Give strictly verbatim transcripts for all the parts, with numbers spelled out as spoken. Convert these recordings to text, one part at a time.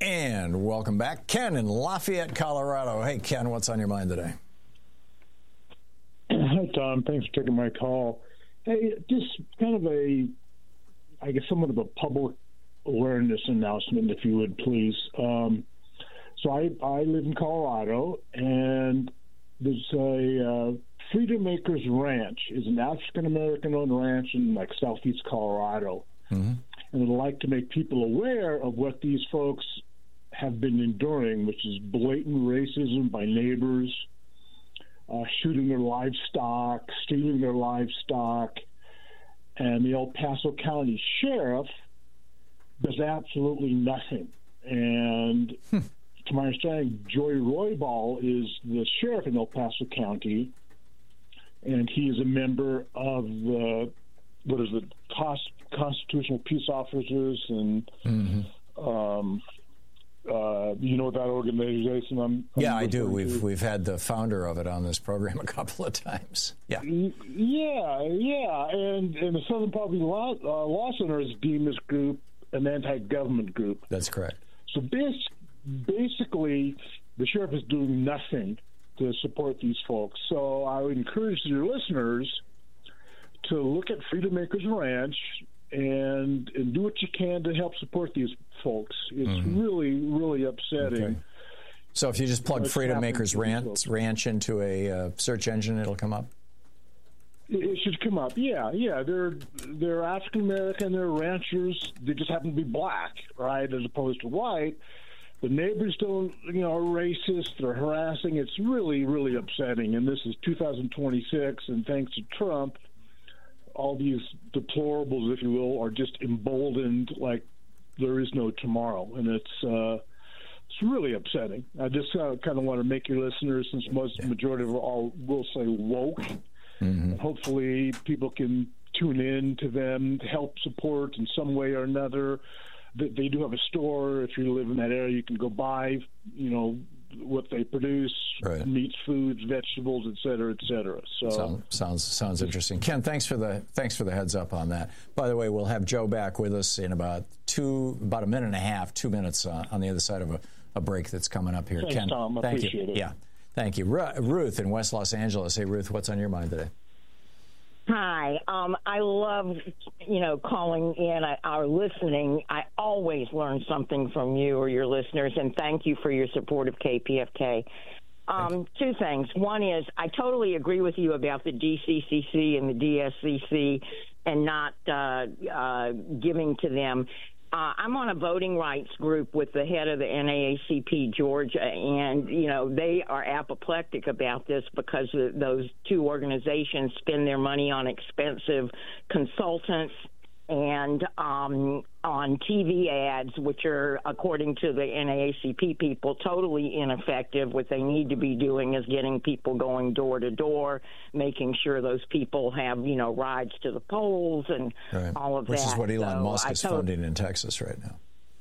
And welcome back. Ken in Lafayette, Colorado. Hey, Ken, what's on your mind today? Hi, Tom. Thanks for taking my call. Hey, just kind of a, I guess, somewhat of a public awareness announcement, if you would, please. Um, so I, I live in Colorado, and there's a uh, Freedom Acres Ranch is an African-American-owned ranch in, like, southeast Colorado. Mm-hmm. And I'd like to make people aware of what these folks have been enduring, which is blatant racism by neighbors, uh, shooting their livestock, stealing their livestock, and the El Paso County Sheriff does absolutely nothing. And hmm. to my understanding, Joy Roybal is the sheriff in El Paso County, and he is a member of the, what is it, Cost, Constitutional Peace Officers, and mm-hmm. um, uh, you know that organization? I'm, I'm yeah, I do. We've to. we've had the founder of it on this program a couple of times. Yeah, yeah, yeah, and and the Southern Poverty Law, uh, Law Center is deemed this group an anti-government group. That's correct. So bas- basically, the sheriff is doing nothing to support these folks. So I would encourage your listeners to look at Freedom Acres Ranch and and do what you can to help support these folks. It's mm-hmm. really, really upsetting. Okay. So if you just plug Freedom Acres Ranch, Ranch into a uh, search engine, it'll come up? It should come up, yeah, yeah. They're they're African American, they're ranchers. They just happen to be black, right, as opposed to white. The neighbors don't, you know, are racist. They're harassing. It's really, really upsetting. And this is two thousand twenty-six, and thanks to Trump, all these deplorables, if you will, are just emboldened like there is no tomorrow, and it's uh, it's really upsetting. I just uh, kind of want to make your listeners, since most yeah. majority of all will say woke. Mm-hmm. Hopefully, people can tune in to them, help support in some way or another. They do have a store. If you live in that area, you can go buy, you know, what they produce, right. meats, foods, vegetables, et cetera, et cetera. So Sound, sounds sounds interesting. Ken, thanks for the thanks for the heads up on that. By the way, we'll have Joe back with us in about two about a minute and a half, two minutes uh, on the other side of a, a break that's coming up here. Thanks, Ken, Tom. I thank appreciate you. it. Yeah, thank you. Ru- Ruth in West Los Angeles. Hey, Ruth, what's on your mind today? Hi. Um, I love, you know, calling in or listening. I always learn something from you or your listeners, and thank you for your support of K P F K. Um, two things. One is I totally agree with you about the D C C C and the D S C C and not uh, uh, giving to them. Uh, I'm on a voting rights group with the head of the N double A C P Georgia, and, you know, they are apoplectic about this because those two organizations spend their money on expensive consultants and um, on T V ads, which are, according to the N double A C P people, totally ineffective. What they need to be doing is getting people going door to door, making sure those people have, you know, rides to the polls and right. all of which that. Which is what Elon so Musk I is to- funding in Texas right now.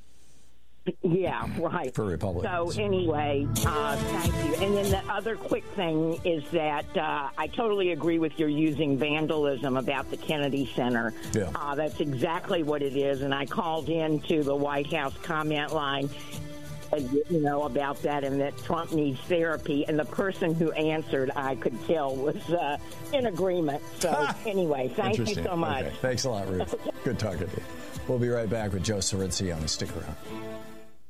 Yeah, right. For Republicans. So anyway, uh, thank you. And then the other quick thing is that uh, I totally agree with your using vandalism about the Kennedy Center. Yeah. Uh, that's exactly what it is. And I called into the White House comment line, you know, about that and that Trump needs therapy. And the person who answered, I could tell, was uh, in agreement. So anyway, thank you so much. Okay. Thanks a lot, Ruth. Good talking to you. We'll be right back with Joe Cirincione. Stick around.